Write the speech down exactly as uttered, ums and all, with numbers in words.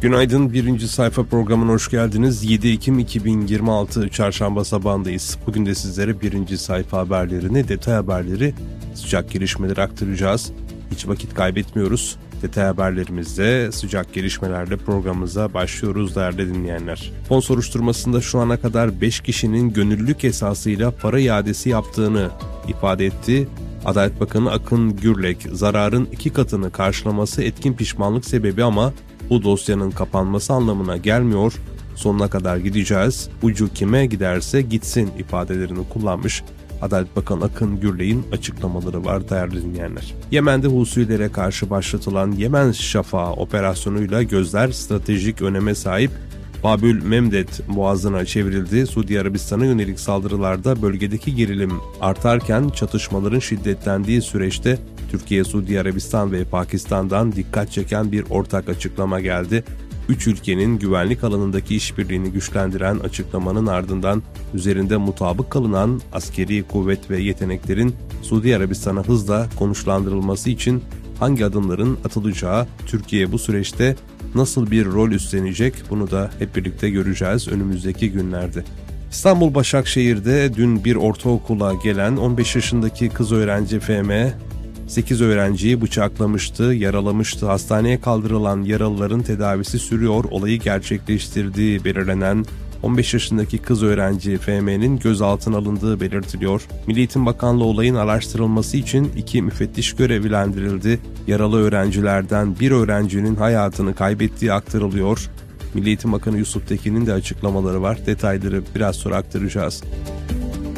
Günaydın, birinci sayfa programına hoş geldiniz. yedi Ekim iki bin yirmi altı Çarşamba sabahındayız. Bugün de sizlere birinci sayfa haberlerini, detay haberleri, sıcak gelişmeleri aktaracağız. Hiç vakit kaybetmiyoruz. Detay haberlerimizde sıcak gelişmelerle programımıza başlıyoruz değerli dinleyenler. Fon soruşturmasında şu ana kadar beş kişinin gönüllülük esasıyla para iadesi yaptığını ifade etti. Adalet Bakanı Akın Gürlek, zararın iki katını karşılaması etkin pişmanlık sebebi ama bu dosyanın kapanması anlamına gelmiyor, sonuna kadar gideceğiz, ucu kime giderse gitsin ifadelerini kullanmış. Adalet Bakanı Akın Gürlek'in açıklamaları var değerli dinleyenler. Yemen'de Husilere karşı başlatılan Yemen Şafağı operasyonuyla gözler stratejik öneme sahip Babül Memded boğazına çevrildi. Suudi Arabistan'a yönelik saldırılarda bölgedeki gerilim artarken çatışmaların şiddetlendiği süreçte Türkiye, Suudi Arabistan ve Pakistan'dan dikkat çeken bir ortak açıklama geldi. Üç ülkenin güvenlik alanındaki işbirliğini güçlendiren açıklamanın ardından üzerinde mutabık kalınan askeri kuvvet ve yeteneklerin Suudi Arabistan'a hızla konuşlandırılması için hangi adımların atılacağı, Türkiye bu süreçte nasıl bir rol üstlenecek, bunu da hep birlikte göreceğiz önümüzdeki günlerde. İstanbul Başakşehir'de dün bir ortaokula gelen on beş yaşındaki kız öğrenci F M, sekiz öğrenciyi bıçaklamıştı, yaralamıştı. Hastaneye kaldırılan yaralıların tedavisi sürüyor. Olayı gerçekleştirdiği belirlenen on beş yaşındaki kız öğrenci F M'nin gözaltına alındığı belirtiliyor. Milli Eğitim Bakanlığı olayın araştırılması için iki müfettiş görevlendirildi. Yaralı öğrencilerden bir öğrencinin hayatını kaybettiği aktarılıyor. Milli Eğitim Bakanı Yusuf Tekin'in de açıklamaları var. Detayları biraz sonra aktaracağız.